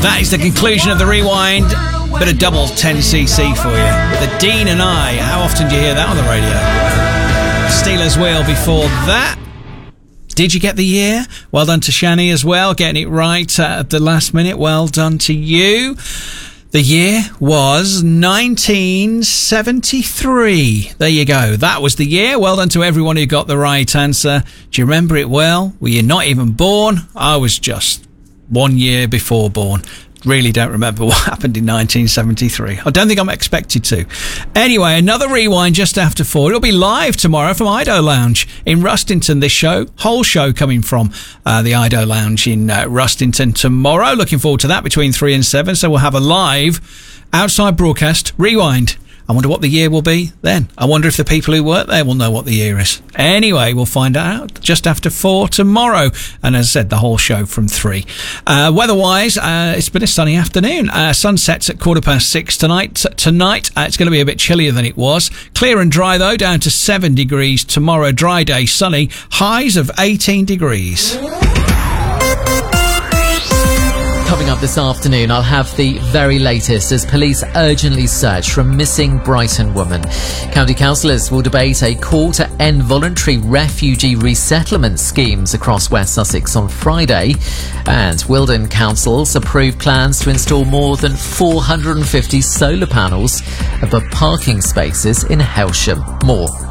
That is the conclusion of the Rewind. Bit of double 10cc for you. The Dean and I. How often do you hear that on the radio? Steelers Wheel before that. Did you get the year? Well done to Shani as well, getting it right at the last minute. Well done to you. The year was 1973. There you go. That was the year. Well done to everyone who got the right answer. Do you remember it well? Were you not even born? I was just 1 year before born. Really don't remember what happened in 1973. I don't think I'm expected to. Anyway, another Rewind just after 4. It'll be live tomorrow from Ido Lounge in Rustington. This whole show coming from the Ido Lounge in Rustington tomorrow. Looking forward to that between 3 and 7. So we'll have a live outside broadcast Rewind. I wonder what the year will be then. I wonder if the people who work there will know what the year is. Anyway, we'll find out just after 4 tomorrow. And as I said, the whole show from 3. Weather-wise, it's been a sunny afternoon. Sun sets at 6:15 tonight. It's going to be a bit chillier than it was. Clear and dry, though, down to 7 degrees. Tomorrow, dry day, sunny. Highs of 18 degrees. Coming up this afternoon, I'll have the very latest as police urgently search for a missing Brighton woman. County councillors will debate a call to end voluntary refugee resettlement schemes across West Sussex on Friday. And Wilden Council's approved plans to install more than 450 solar panels above parking spaces in Helsham. More